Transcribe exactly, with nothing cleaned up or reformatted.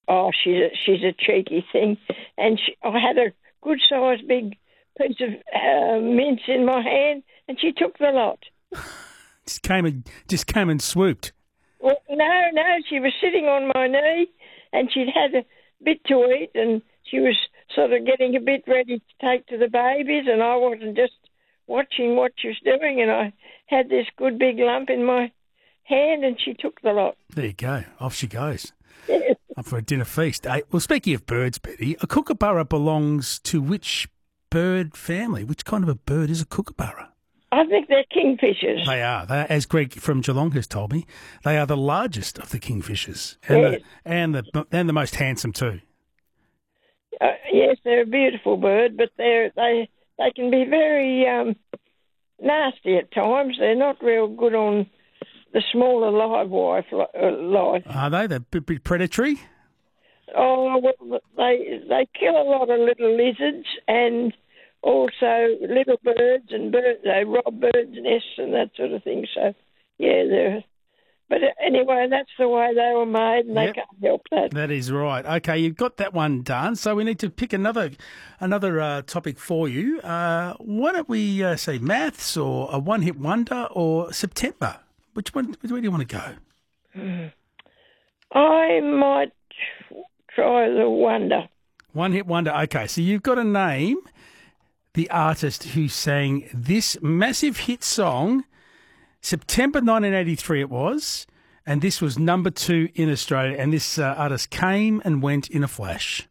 Oh, she's a, she's a cheeky thing. And she, I had a good-sized big piece of uh, mince in my hand, and she took the lot. Just came and just came and swooped. Well, no, no, she was sitting on my knee, and she'd had a bit to eat, and she was sort of getting a bit ready to take to the babies, and I wasn't just watching what she was doing, and I had this good big lump in my hand, and she took the lot. There you go. Off she goes. Yes. Up for a dinner feast. Hey, well, speaking of birds, Betty, a kookaburra belongs to which bird family? Which kind of a bird is a kookaburra? I think they're kingfishers. They are. They are, as Greg from Geelong has told me, they are the largest of the kingfishers, and Yes. the and the and the most handsome too. Uh, yes, they're a beautiful bird, but they're, they they can be very um, nasty at times. They're not real good on the smaller live wife, uh, life. Are they? They're a bit, bit predatory? Oh, well, they they kill a lot of little lizards and also little birds and birds. They rob birds' nests and that sort of thing. So, yeah, they're. But anyway, that's the way they were made, and Yep. they can't help that. That is right. Okay, you've got that one done. So we need to pick another another uh, topic for you. Uh, why don't we uh, say maths or a one-hit wonder or September? Which one? Where do you want to go? I might try the wonder. One-hit wonder. Okay, so you've got to name the artist who sang this massive hit song, September nineteen eighty-three it was, and this was number two in Australia, and this uh, artist came and went in a flash.